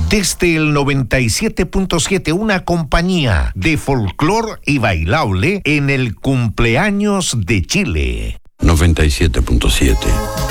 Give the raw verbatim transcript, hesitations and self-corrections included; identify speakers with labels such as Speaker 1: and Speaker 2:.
Speaker 1: Desde el noventa y siete punto siete, una compañía de folclor y bailable en el cumpleaños de Chile.
Speaker 2: noventa y siete punto siete